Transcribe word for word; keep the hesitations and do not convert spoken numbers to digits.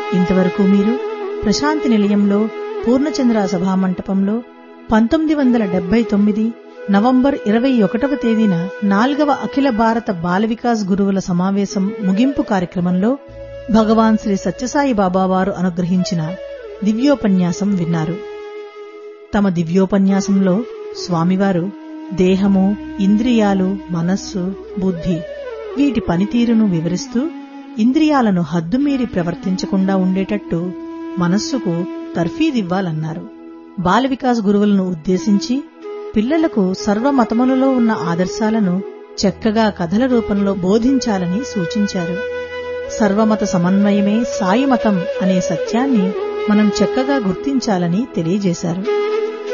ఇంతవరకు మీరు ప్రశాంతి నిలయంలో పూర్ణచంద్ర సభామంటపంలో పంతొమ్మిది వందల డెబ్బై తొమ్మిది నవంబర్ ఇరవై ఒకటవ తేదీన నాల్గవ అఖిల భారత బాల వికాస్ గురువుల సమావేశం ముగింపు కార్యక్రమంలో భగవాన్ శ్రీ సత్యసాయి బాబావారు అనుగ్రహించిన దివ్యోపన్యాసం విన్నారు. తమ దివ్యోపన్యాసంలో స్వామివారు దేహము, ఇంద్రియాలు, మనస్సు, బుద్ధి వీటి పనితీరును వివరిస్తూ ఇంద్రియాలను హద్దుమీరి ప్రవర్తించకుండా ఉండేటట్టు మనస్సుకు తర్ఫీదివ్వాలన్నారు. బాల వికాస్ గురువులను ఉద్దేశించి పిల్లలకు సర్వమతములలో ఉన్న ఆదర్శాలను చక్కగా కథల రూపంలో బోధించాలని సూచించారు. సర్వమత సమన్వయమే సాయి మతం అనే సత్యాన్ని మనం చక్కగా గుర్తించాలని తెలియజేశారు.